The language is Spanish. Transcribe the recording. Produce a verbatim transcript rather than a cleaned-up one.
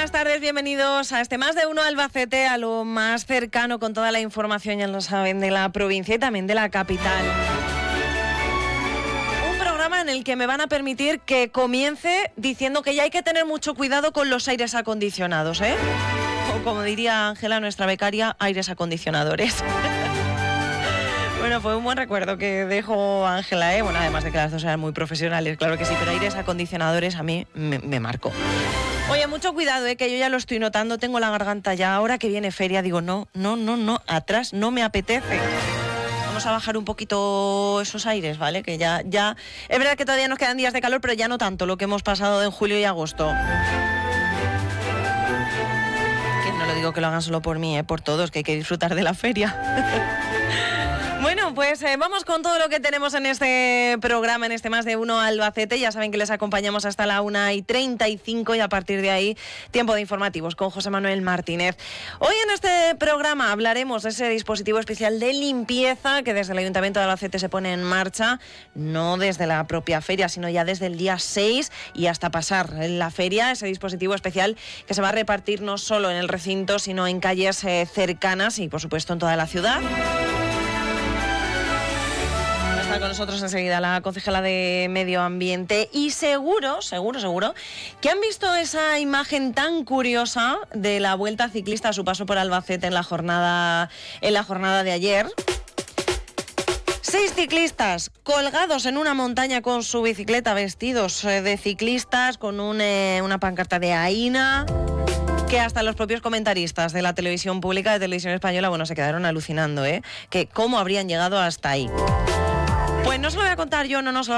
buenas tardes, bienvenidos a este Más de Uno Albacete, a lo más cercano con toda la información, ya lo saben, de la provincia y también de la capital. Un programa en el que me van a permitir que comience diciendo que ya hay que tener mucho cuidado con los aires acondicionados, ¿eh? O como diría Ángela, nuestra becaria, aires acondicionadores. Bueno, fue un buen recuerdo que dejó Ángela, ¿eh? Bueno, además de que las dos eran muy profesionales, claro que sí, pero aires acondicionadores a mí me, me marcó. Oye, mucho cuidado, ¿eh? Que yo ya lo estoy notando, tengo la garganta ya, ahora que viene feria, digo, no, no, no, no, atrás no me apetece. Vamos a bajar un poquito esos aires, ¿vale? Que ya, ya, es verdad que todavía nos quedan días de calor, pero ya no tanto lo que hemos pasado en julio y agosto. Que no lo digo que lo hagan solo por mí, ¿eh? Por todos, que hay que disfrutar de la feria. Bueno, pues eh, vamos con todo lo que tenemos en este programa, en este Más de Uno Albacete. Ya saben que les acompañamos hasta la una y treinta y cinco y a partir de ahí, tiempo de informativos con José Manuel Martínez. Hoy en este programa hablaremos de ese dispositivo especial de limpieza que desde el Ayuntamiento de Albacete se pone en marcha, no desde la propia feria, sino ya desde el día seis y hasta pasar la feria, ese dispositivo especial que se va a repartir no solo en el recinto, sino en calles eh, cercanas y, por supuesto, en toda la ciudad. Con nosotros enseguida la concejala de Medio Ambiente y seguro, seguro, seguro que han visto esa imagen tan curiosa de la vuelta ciclista a su paso por Albacete en la jornada, en la jornada de ayer. Seis ciclistas colgados en una montaña con su bicicleta, vestidos de ciclistas, con un, eh, una pancarta de AINA, que hasta los propios comentaristas de la televisión pública, de Televisión Española, bueno, se quedaron alucinando, ¿eh? Que cómo habrían llegado hasta ahí. Pues no se lo voy a contar yo, no nos lo